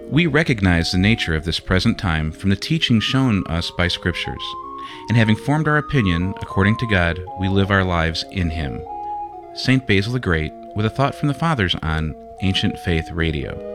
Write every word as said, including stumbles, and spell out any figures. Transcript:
We recognize the nature of this present time from the teaching shown us by Scriptures, and having formed our opinion according to God, we live our lives in Him. Saint Basil the Great, with a thought from the Fathers on Ancient Faith Radio.